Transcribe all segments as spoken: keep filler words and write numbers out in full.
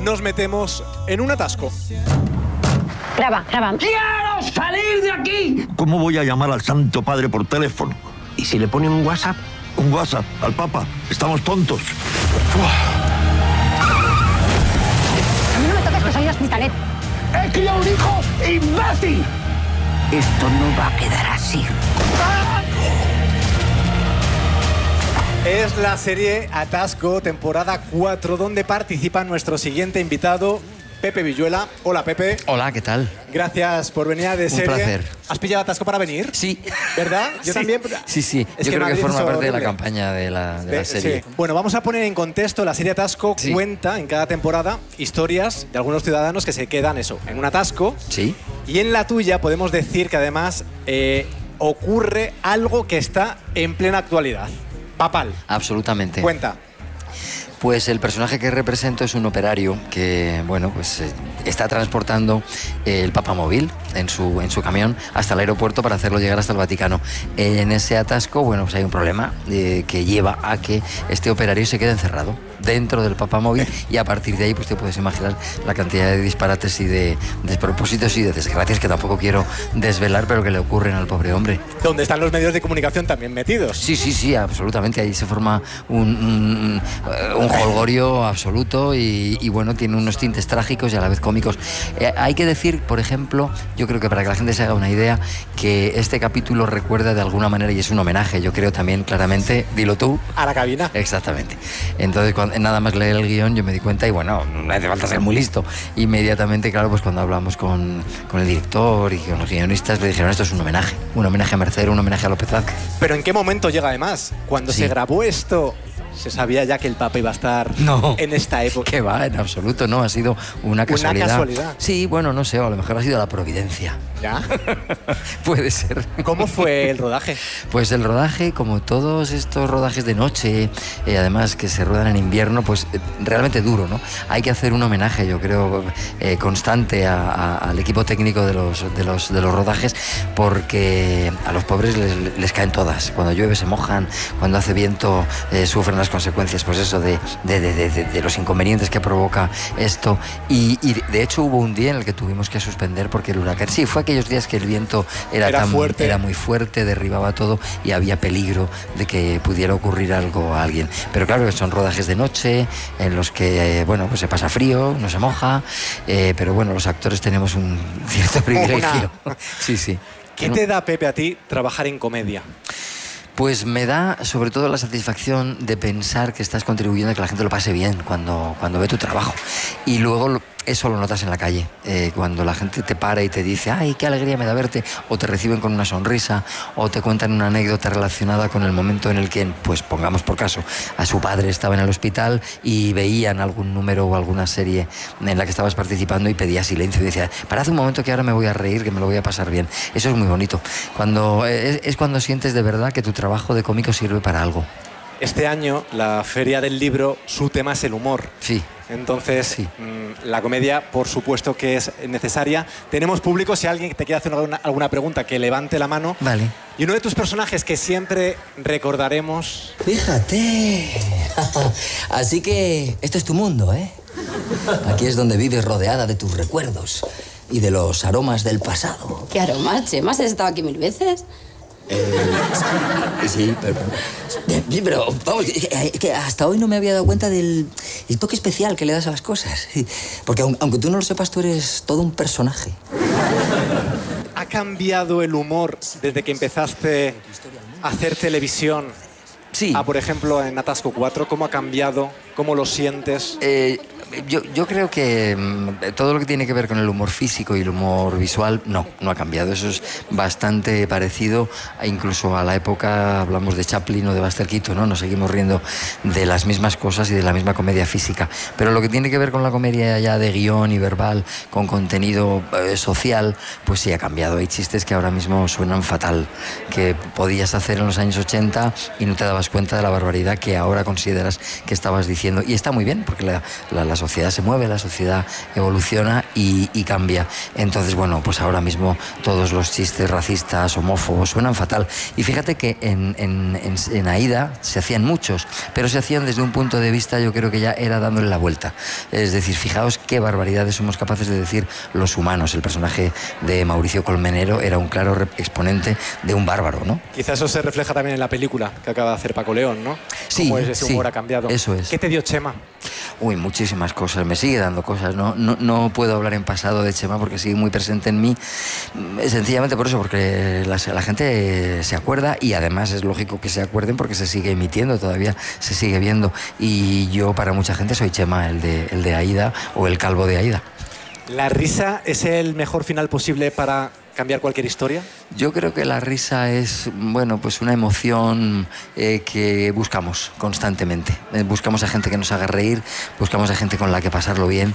nos metemos en un atasco. Graba, graba. ¡Quiero salir de aquí! ¿Cómo voy a llamar al Santo Padre por teléfono? ¿Y si le pone un WhatsApp? ¿Un WhatsApp al Papa? Estamos tontos. A mí no me toques que soy de Hospitalet. ¡He criado un hijo imbécil! Esto no va a quedar así. Es la serie Atasco, temporada cuatro, donde participa nuestro siguiente invitado, Pepe Villuela. Hola, Pepe. Hola, ¿qué tal? Gracias por venir a de serie. Un placer. ¿Has pillado atasco para venir? Sí. ¿Verdad? Yo sí. también. Sí, sí. Es Yo que creo que Madrid forma es parte de la horrible. campaña de la, de la De- serie. sí. Bueno, vamos a poner en contexto. La serie Atasco Sí. cuenta en cada temporada historias de algunos ciudadanos que se quedan eso, en un atasco. Sí. Y en la tuya podemos decir que además eh, ocurre algo que está en plena actualidad. Papal. Absolutamente. Cuenta. Pues el personaje que represento es un operario que, bueno, pues eh, está transportando eh, el papamóvil en su, en su camión hasta el aeropuerto para hacerlo llegar hasta el Vaticano. En ese atasco, bueno, pues hay un problema eh, que lleva a que este operario se quede encerrado dentro del papamóvil y a partir de ahí pues te puedes imaginar la cantidad de disparates y de despropósitos y de desgracias que tampoco quiero desvelar, pero que le ocurren al pobre hombre. Donde están los medios de comunicación también metidos. Sí, sí, sí, absolutamente. Ahí se forma un, un, un jolgorio absoluto y, y, bueno, tiene unos tintes trágicos y a la vez cómicos. Eh, hay que decir, por ejemplo, yo creo que para que la gente se haga una idea, que este capítulo recuerda de alguna manera, y es un homenaje, yo creo también claramente, dilo tú. A la cabina. Exactamente. Entonces, cuando, nada más leer el guión, yo me di cuenta y bueno, no hace falta ser muy listo. Inmediatamente, claro, pues cuando hablamos con, con el director y con los guionistas, le dijeron, esto es un homenaje. Un homenaje a Mercero, un homenaje a López Vázquez. Pero ¿en qué momento llega además? Cuando Sí. se grabó esto, ¿se sabía ya que el Papa iba a estar No. en esta época? Que va, en absoluto, no, ha sido una casualidad. casualidad. Sí, bueno, no sé, o a lo mejor ha sido la providencia. ¿Ya? Puede ser. ¿Cómo fue el rodaje? Pues el rodaje, como todos estos rodajes de noche, eh, además que se ruedan en invierno, pues eh, realmente duro, ¿no? Hay que hacer un homenaje, yo creo, eh, constante a- a- al equipo técnico de los, de, los, de los rodajes, porque a los pobres les, les caen todas. Cuando llueve se mojan, cuando hace viento eh, sufren las consecuencias, pues eso, de, de, de, de, de los inconvenientes que provoca esto. Y, y de hecho hubo un día en el que tuvimos que suspender porque el huracán, sí, fue aquellos días que el viento era, Era tan, fuerte. era muy fuerte, derribaba todo y había peligro de que pudiera ocurrir algo a alguien. Pero claro, son rodajes de noche en los que, eh, bueno, pues se pasa frío, no se moja, eh, pero bueno, los actores tenemos un cierto privilegio. Sí, sí. ¿Qué te da, Pepe, a ti trabajar en comedia? Pues me da sobre todo la satisfacción de pensar que estás contribuyendo a que la gente lo pase bien cuando, cuando ve tu trabajo. Y luego lo- eso lo notas en la calle. Eh, cuando la gente te para y te dice, ay, qué alegría me da verte, o te reciben con una sonrisa, o te cuentan una anécdota relacionada con el momento en el que, pues pongamos por caso, a su padre estaba en el hospital y veían algún número o alguna serie en la que estabas participando y pedía silencio y decía, parad un momento que ahora me voy a reír, que me lo voy a pasar bien. Eso es muy bonito. Cuando, es, es cuando sientes de verdad que tu trabajo de cómico sirve para algo. Este año, la Feria del Libro, su tema es el humor. Sí. Entonces, Sí. mmm, la comedia, por supuesto que es necesaria. Tenemos público, si alguien te quiere hacer alguna, alguna pregunta, que levante la mano. Vale. Y uno de tus personajes que siempre recordaremos... Fíjate. Así que esto es tu mundo, ¿eh? Aquí es donde vives rodeada de tus recuerdos y de los aromas del pasado. ¿Qué aromas, Chema? ¿Has estado aquí mil veces? Eh, sí, pero, sí, pero vamos, que, que hasta hoy no me había dado cuenta del el toque especial que le das a las cosas. Porque aun- aunque tú no lo sepas, tú eres todo un personaje. ¿Ha cambiado el humor desde que empezaste a hacer televisión? Sí. A, por ejemplo, en Atasco cuatro, ¿cómo ha cambiado? ¿Cómo lo sientes? Eh, yo, yo creo que mm, todo lo que tiene que ver con el humor físico y el humor visual, no, no ha cambiado. Eso es bastante parecido, a incluso a la época, hablamos de Chaplin o de Buster Keaton, ¿no? Nos seguimos riendo de las mismas cosas y de la misma comedia física. Pero lo que tiene que ver con la comedia ya de guión y verbal, con contenido eh, social, pues sí ha cambiado. Hay chistes que ahora mismo suenan fatal, que podías hacer en los años ochenta y no te dabas cuenta de la barbaridad que ahora consideras que estabas diciendo. Y está muy bien, porque la, la, la sociedad sociedad se mueve, la sociedad evoluciona y, y cambia. Entonces, bueno, pues ahora mismo todos los chistes racistas, homófobos, suenan fatal. Y fíjate que en, en, en, en Aída se hacían muchos, pero se hacían desde un punto de vista, yo creo que ya era dándole la vuelta. Es decir, fijaos qué barbaridades somos capaces de decir los humanos. El personaje de Mauricio Colmenero era un claro exponente de un bárbaro, ¿no? Quizás eso se refleja también en la película que acaba de hacer Paco León, ¿no? Sí, Cómo ese humor sí, ha cambiado. eso es. ¿Qué te dio Chema? Uy, muchísimas cosas, me sigue dando cosas, no, no, no puedo hablar en pasado de Chema porque sigue muy presente en mí, sencillamente por eso, porque la, la gente se acuerda y además es lógico que se acuerden porque se sigue emitiendo, todavía se sigue viendo, y yo para mucha gente soy Chema, el de, el de Aída o el calvo de Aída. ¿La risa es el mejor final posible para cambiar cualquier historia? Yo creo que la risa es, bueno, pues una emoción eh, que buscamos constantemente. Eh, buscamos a gente que nos haga reír, buscamos a gente con la que pasarlo bien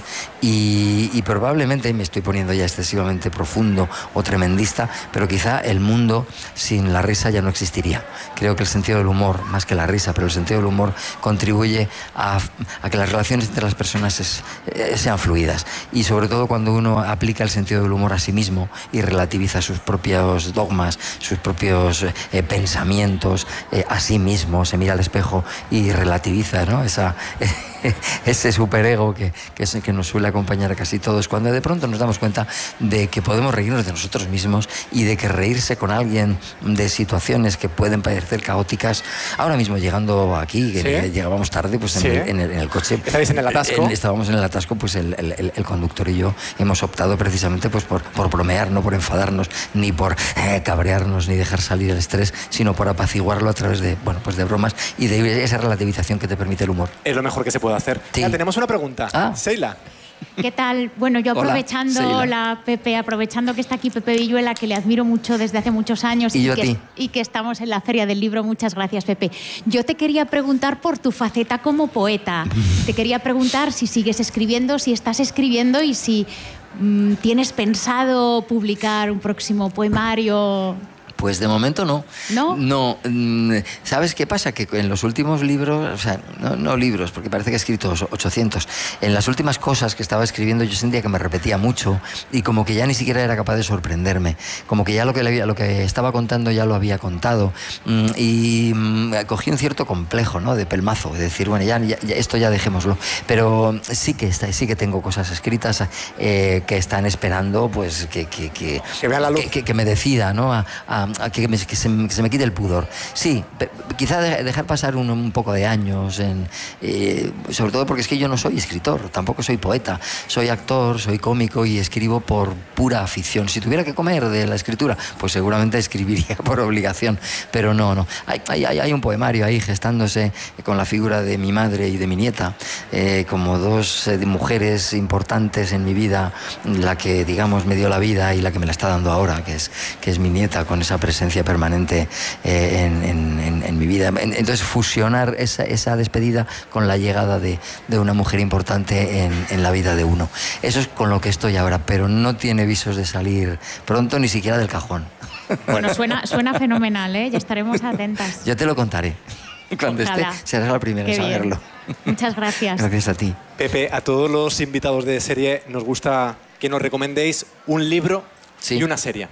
y, y probablemente, me estoy poniendo ya excesivamente profundo o tremendista, pero quizá el mundo sin la risa ya no existiría. Creo que el sentido del humor, más que la risa, pero el sentido del humor contribuye a, a que las relaciones entre las personas es, eh, sean fluidas. Y sobre todo cuando uno aplica el sentido del humor a sí mismo y relativiza sus propios dogmas, sus propios eh, pensamientos eh, a sí mismo, se mira al espejo y relativiza, ¿no? Esa, eh, ese superego que, que, es, que nos suele acompañar a casi todos, cuando de pronto nos damos cuenta de que podemos reírnos de nosotros mismos y de que reírse con alguien de situaciones que pueden parecer caóticas. Ahora mismo llegando aquí, que ¿sí? llegábamos tarde, pues en, ¿sí? el, en, el, en el coche. ¿Estáis en el atasco? Eh, estábamos en el atasco, pues el, el, el conductor y yo hemos optado precisamente pues por, por bromear, no por enfadarnos, ni por eh, cabrearnos, ni dejar salir el estrés, sino por apaciguarlo a través de, bueno, pues de bromas y de esa relativización que te permite el humor. Es lo mejor que se puede hacer. Sí. Ya, tenemos una pregunta. Ah. Seila. ¿Qué tal? Bueno, yo aprovechando, hola, hola Pepe, aprovechando que está aquí Pepe Villuela, que le admiro mucho desde hace muchos años y, y, yo que, a ti. y que estamos en la Feria del Libro. Muchas gracias, Pepe. Yo te quería preguntar por tu faceta como poeta. Te quería preguntar si sigues escribiendo, si estás escribiendo y si mmm, tienes pensado publicar un próximo poemario. Pues de momento no. ¿No? No. ¿Sabes qué pasa? Que en los últimos libros, o sea, no, no libros, porque parece que he escrito ochocientos, en las últimas cosas que estaba escribiendo yo sentía que me repetía mucho y como que ya ni siquiera era capaz de sorprenderme, como que ya lo que, le, lo que estaba contando ya lo había contado y cogí un cierto complejo, ¿no? De pelmazo, de decir, bueno, ya, ya esto ya dejémoslo. Pero sí que, está, sí que tengo cosas escritas eh, que están esperando pues que, que, que, que, vea la luz. que, que, que me decida, ¿no? A, a, a que, me, que, se, que se me quite el pudor. Sí, quizá de, dejar pasar un, un poco de años, en, eh, sobre todo porque es que yo no soy escritor, tampoco soy poeta, soy actor, soy cómico y escribo por pura afición. Si tuviera que comer de la escritura, pues seguramente escribiría por obligación, pero no, no. Hay, hay, hay un poemario ahí gestándose con la figura de mi madre y de mi nieta, eh, como dos eh, mujeres importantes en mi vida, la que, digamos, me dio la vida y la que me la está dando ahora, que es, que es mi nieta, con esa presencia permanente eh, en, en, en mi vida. Entonces, fusionar esa, esa despedida con la llegada de, de una mujer importante en, en la vida de uno. Eso es con lo que estoy ahora, pero no tiene visos de salir pronto, ni siquiera del cajón. Bueno, suena, suena fenomenal, ¿eh? Ya estaremos atentas. Yo te lo contaré. Cuando Ojalá. esté, serás la primera Qué en saberlo. Bien. Muchas gracias. Gracias a ti. Pepe, a todos los invitados de serie nos gusta que nos recomendéis un libro sí. y una serie.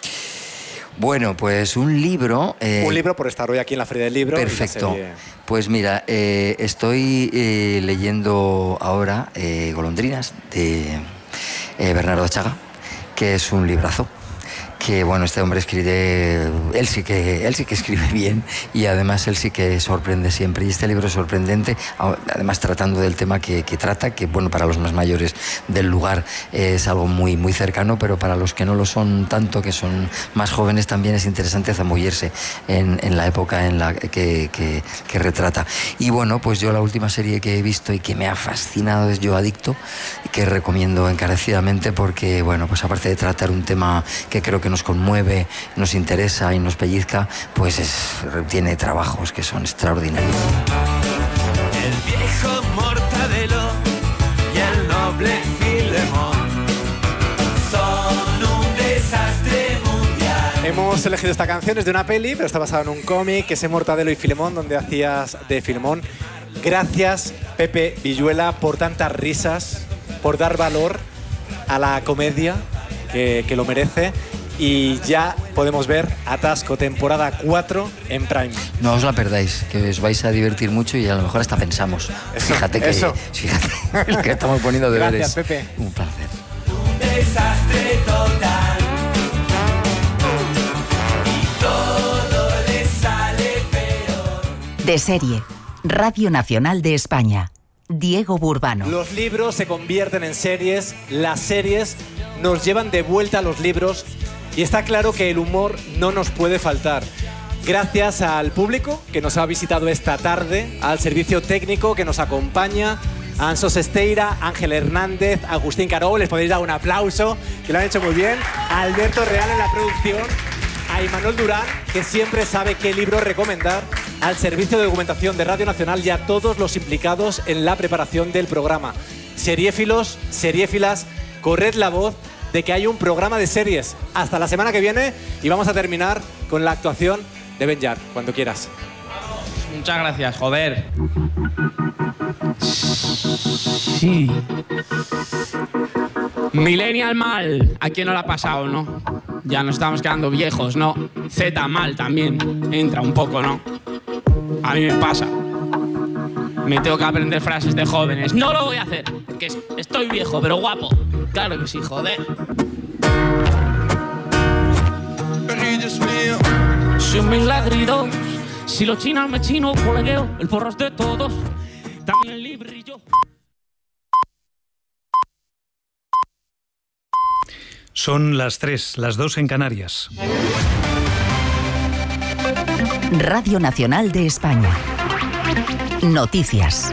Bueno, pues un libro... Eh, un libro por estar hoy aquí en la Feria del Libro. Perfecto. Serie... Pues mira, eh, estoy eh, leyendo ahora eh, Golondrinas de eh, Bernardo Chaga, que es un librazo. Que bueno, este hombre escribe, él sí que él sí que escribe bien y además él sí que sorprende siempre. Y este libro es sorprendente, además tratando del tema que, que trata, que bueno, para los más mayores del lugar es algo muy, muy cercano, pero para los que no lo son tanto, que son más jóvenes, también es interesante zambullirse en, en la época en la que, que, que retrata. Y bueno, pues yo la última serie que he visto y que me ha fascinado es Yo Adicto, que recomiendo encarecidamente porque, bueno, pues aparte de tratar un tema que creo que nos conmueve, nos interesa y nos pellizca, pues es, tiene trabajos que son extraordinarios. El viejo Mortadelo y el noble Filemón son un desastre mundial. Hemos elegido esta canción, es de una peli, pero está basada en un cómic, que es Mortadelo y Filemón, donde hacías de Filemón. Gracias, Pepe Villuela, por tantas risas, por dar valor a la comedia que, que lo merece. Y ya podemos ver Atasco, temporada cuatro en Prime. No os la perdáis, que os vais a divertir mucho y a lo mejor hasta pensamos. Eso, fíjate que, eso. Fíjate, el que estamos poniendo deberes. Gracias, Pepe. Un placer. Un desastre total. Y todo le sale peor. De serie, Radio Nacional de España. Diego Burbano. Los libros se convierten en series, las series nos llevan de vuelta a los libros y está claro que el humor no nos puede faltar. Gracias al público que nos ha visitado esta tarde, al servicio técnico que nos acompaña, a Ansos Esteira, Ángel Hernández, Agustín Caró, les podéis dar un aplauso, que lo han hecho muy bien, a Alberto Real en la producción, a Imanol Durán, que siempre sabe qué libro recomendar, al servicio de documentación de Radio Nacional y a todos los implicados en la preparación del programa. Seriéfilos, seriéfilas, corred la voz de que hay un programa de series. Hasta la semana que viene y vamos a terminar con la actuación de Ben Yar, cuando quieras. Muchas gracias, joder. Sí. Millennial mal. ¿A quién no le ha pasado, no? Ya nos estamos quedando viejos, ¿no? Z mal también. Entra un poco, ¿no? A mí me pasa. Me tengo que aprender frases de jóvenes. No lo voy a hacer, porque estoy viejo, pero guapo. Claro que sí, joder. Si un milagrido, si los chinos me chino, colegueo, el porro es de todos. También el librillo. Son las tres, las dos en Canarias. Radio Nacional de España. Noticias.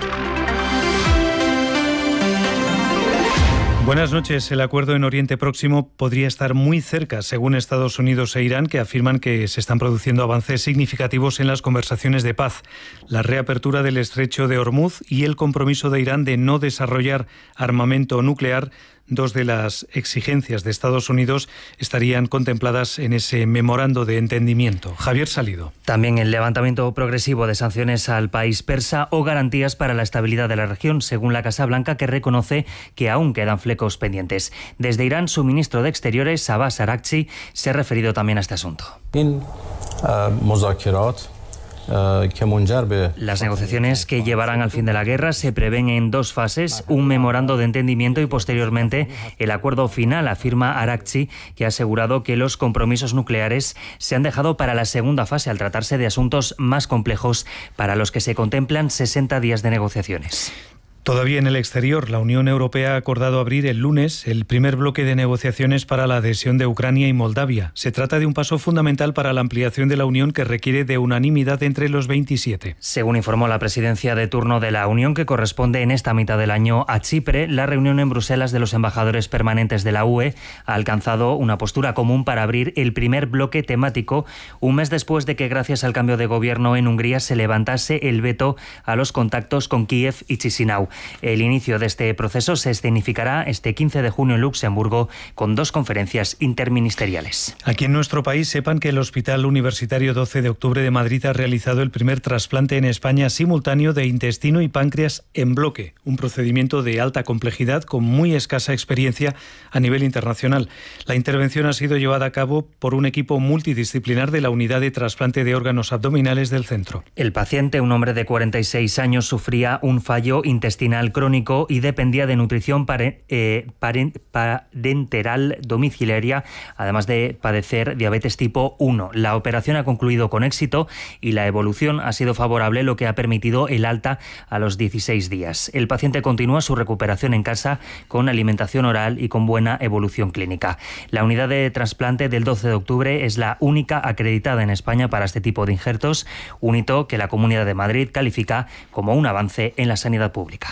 Buenas noches. El acuerdo en Oriente Próximo podría estar muy cerca, según Estados Unidos e Irán, que afirman que se están produciendo avances significativos en las conversaciones de paz. La reapertura del estrecho de Hormuz y el compromiso de Irán de no desarrollar armamento nuclear, dos de las exigencias de Estados Unidos, estarían contempladas en ese memorando de entendimiento. Javier Salido. También el levantamiento progresivo de sanciones al país persa o garantías para la estabilidad de la región, según la Casa Blanca, que reconoce que aún quedan flecos pendientes. Desde Irán, su ministro de Exteriores, Abbas Araghchi, se ha referido también a este asunto. Las negociaciones que llevarán al fin de la guerra se prevén en dos fases, un memorando de entendimiento y posteriormente el acuerdo final, afirma Araghchi, que ha asegurado que los compromisos nucleares se han dejado para la segunda fase al tratarse de asuntos más complejos para los que se contemplan sesenta días de negociaciones. Todavía en el exterior, la Unión Europea ha acordado abrir el lunes el primer bloque de negociaciones para la adhesión de Ucrania y Moldavia. Se trata de un paso fundamental para la ampliación de la Unión que requiere de unanimidad entre los veintisiete. Según informó la presidencia de turno de la Unión, que corresponde en esta mitad del año a Chipre, la reunión en Bruselas de los embajadores permanentes de la U E ha alcanzado una postura común para abrir el primer bloque temático, un mes después de que, gracias al cambio de gobierno en Hungría, se levantase el veto a los contactos con Kiev y Chisinau. El inicio de este proceso se escenificará este quince de junio en Luxemburgo con dos conferencias interministeriales. Aquí en nuestro país sepan que el Hospital Universitario doce de octubre de Madrid ha realizado el primer trasplante en España simultáneo de intestino y páncreas en bloque, un procedimiento de alta complejidad con muy escasa experiencia a nivel internacional. La intervención ha sido llevada a cabo por un equipo multidisciplinar de la Unidad de Trasplante de Órganos Abdominales del centro. El paciente, un hombre de cuarenta y seis años, sufría un fallo intestinal crónico y dependía de nutrición pare, eh, paren, parenteral domiciliaria, además de padecer diabetes tipo uno. La operación ha concluido con éxito y la evolución ha sido favorable, lo que ha permitido el alta a los dieciséis días. El paciente continúa su recuperación en casa con alimentación oral y con buena evolución clínica. La unidad de trasplante del doce de octubre es la única acreditada en España para este tipo de injertos, un hito que la Comunidad de Madrid califica como un avance en la sanidad pública.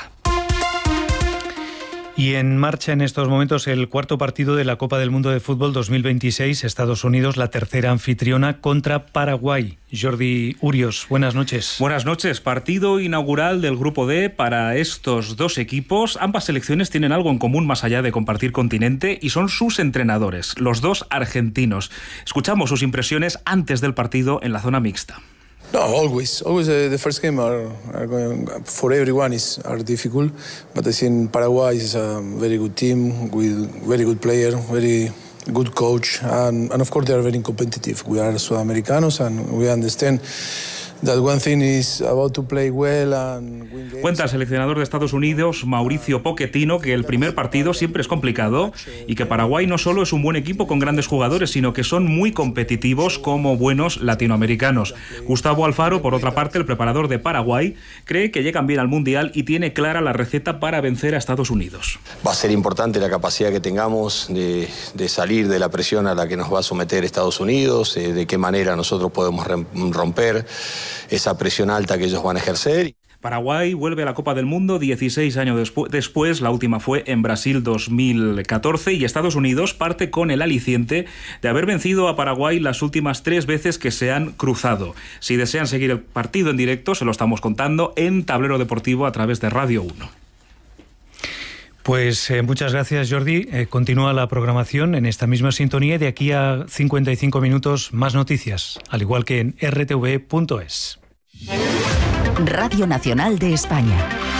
Y en marcha en estos momentos el cuarto partido de la Copa del Mundo de Fútbol dos mil veintiséis, Estados Unidos, la tercera anfitriona, contra Paraguay. Jordi Urios, buenas noches. Buenas noches. Partido inaugural del Grupo D para estos dos equipos. Ambas selecciones tienen algo en común más allá de compartir continente y son sus entrenadores, los dos argentinos. Escuchamos sus impresiones antes del partido en la zona mixta. No, always, always uh, the first game are, are going, for everyone is are difficult, but I think Paraguay is a very good team with very good player, very good coach, and, and of course they are very competitive. We are Sudamericanos and we understand that one thing is about to play well and win games. Cuenta el seleccionador de Estados Unidos, Mauricio Pochettino, que el primer partido siempre es complicado y que Paraguay no solo es un buen equipo con grandes jugadores, sino que son muy competitivos como buenos latinoamericanos. Gustavo Alfaro, por otra parte, el preparador de Paraguay, cree que llegan bien al Mundial y tiene clara la receta para vencer a Estados Unidos. Va a ser importante la capacidad que tengamos de, de salir de la presión a la que nos va a someter Estados Unidos, eh, de qué manera nosotros podemos romper esa presión alta que ellos van a ejercer. Paraguay vuelve a la Copa del Mundo dieciséis años despu- después, la última fue en Brasil dos mil catorce, y Estados Unidos parte con el aliciente de haber vencido a Paraguay las últimas tres veces que se han cruzado. Si desean seguir el partido en directo, se lo estamos contando en Tablero Deportivo a través de Radio uno. Pues eh, muchas gracias, Jordi. Eh, continúa la programación en esta misma sintonía y de aquí a cincuenta y cinco minutos más noticias, al igual que en r t v punto es. Radio Nacional de España.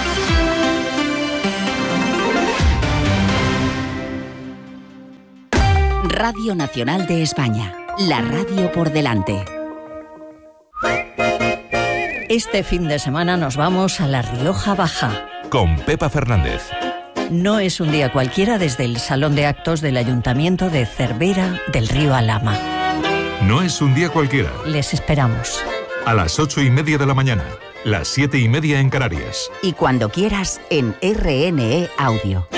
Radio Nacional de España. La radio por delante. Este fin de semana nos vamos a La Rioja Baja. Con Pepa Fernández. No es un día cualquiera desde el Salón de Actos del Ayuntamiento de Cervera del Río Alhama. No es un día cualquiera. Les esperamos. A las ocho y media de la mañana, las siete y media en Canarias. Y cuando quieras en R N E Audio.